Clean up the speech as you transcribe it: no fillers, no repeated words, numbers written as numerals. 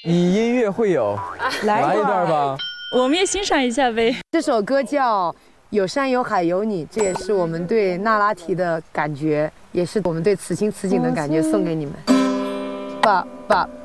你音乐会友，来一段吧。 我们也欣赏一下呗。 这首歌叫《有山有海有你》，这也是我们对那拉提的感觉，也是我们对此情此景的感觉，送给你们。爸爸。